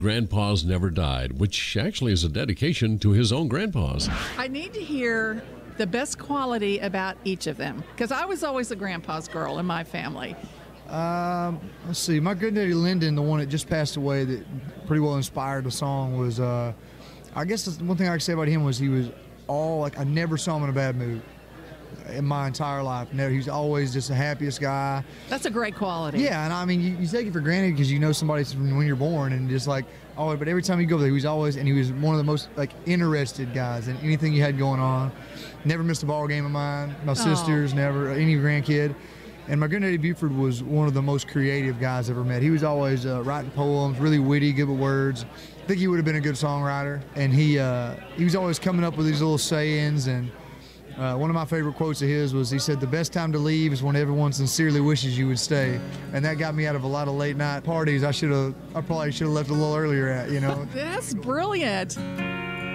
Grandpa's Never Died, which actually is a dedication to his own grandpas. I need to hear the best quality about each of them, because I was always a grandpa's girl in my family. Let's see. My granddaddy Lyndon, the one that just passed away, that pretty well inspired the song, was I guess the one thing I could say about him was he was I never saw him in a bad mood in my entire life. Never. He was always just the happiest guy. That's a great quality. Yeah, and I mean, you take it for granted because you know somebody from when you're born, and just like, oh, but every time you go there, he was one of the most interested guys in anything you had going on. Never missed a ball game of mine. My sisters, never, any grandkid. And my granddaddy Buford was one of the most creative guys I ever met. He was always writing poems, really witty, good with words. I think he would have been a good songwriter. And he was always coming up with these little sayings. And one of my favorite quotes of his was, he said, "The best time to leave is when everyone sincerely wishes you would stay." And that got me out of a lot of late night parties I probably should have left a little earlier at, you know. That's brilliant.